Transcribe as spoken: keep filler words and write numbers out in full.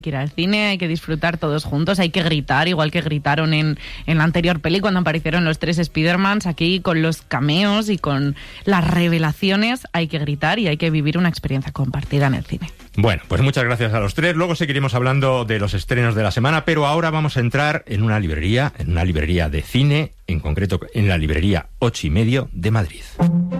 que ir al cine, hay que disfrutar todos juntos, hay que gritar, igual que gritaron en, en la anterior peli cuando aparecieron los tres Spider-Mans. Aquí con los cameos y con las revelaciones hay que gritar y hay que vivir una experiencia compartida en el cine. Bueno, pues muchas gracias a los tres. Luego seguiremos hablando de los estrenos de la semana, pero ahora vamos a entrar en una librería, en una librería de cine, en concreto en la librería Ocho y Medio de Madrid.